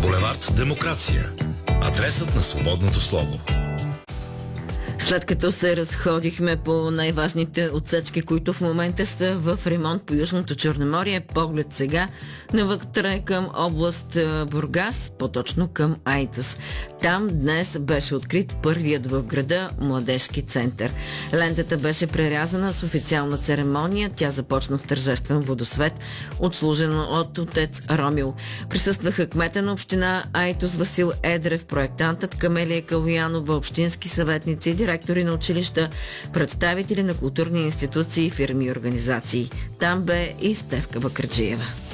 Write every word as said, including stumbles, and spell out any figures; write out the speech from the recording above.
Булевард Демокрация. Адресът на свободното слово. След като се разходихме по най-важните отсечки, които в момента са в ремонт по Южното Черноморие, поглед сега навътре към област Бургас, по-точно към Айтос. Там днес беше открит първият в града младежки център. Лентата беше прерязана с официална церемония. Тя започна в тържествен водосвет, отслужено от отец Ромил. Присъстваха кмета на община Айтос Васил Едрев, проектантът Камелия Калоянова, общински съветници, директори на училища, представители на културни институции, фирми и организации. Там бе и Стефка Бакърджиева.